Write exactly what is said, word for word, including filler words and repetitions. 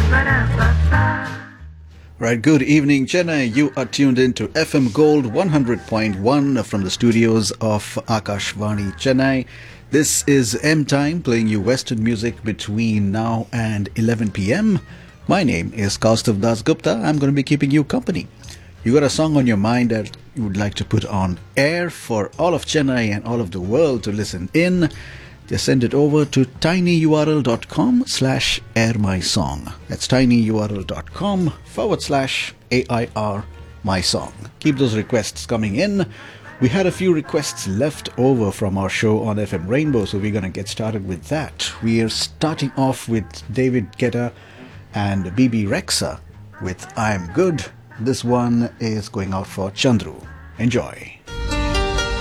Right, good evening, Chennai. You are tuned in to F M Gold one hundred point one from the studios of Akashvani, Chennai. This is M Time, playing you Western music between now and eleven p.m. My name is Kaustav Das Gupta. I'm going to be keeping you company. You got a song on your mind that you would like to put on air for all of Chennai and all of the world to listen in? Just send it over to tinyurl.com slash airmysong. That's tinyurl.com forward slash A-I-R my song. Keep those requests coming in. We had a few requests left over from our show on F M Rainbow, so we're going to get started with that. We are starting off with David Guetta and B B Rexa with I'm Good. This one is going out for Chandru. Enjoy.